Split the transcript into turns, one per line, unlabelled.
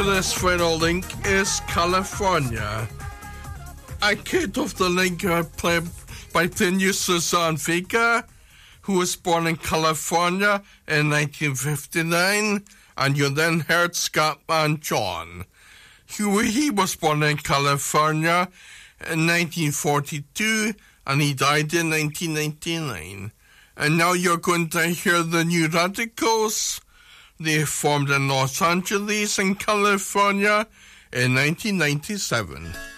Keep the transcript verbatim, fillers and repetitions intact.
this final link is California. I kicked off the link uh, play, by playing you Suzanne Vega, who was born in California in nineteen fifty-nine, and you then heard Scatman John. He, he was born in California in nineteen forty-two, and he died in nineteen ninety-nine. And now you're going to hear the New Radicals. They formed in Los Angeles in California in nineteen ninety-seven.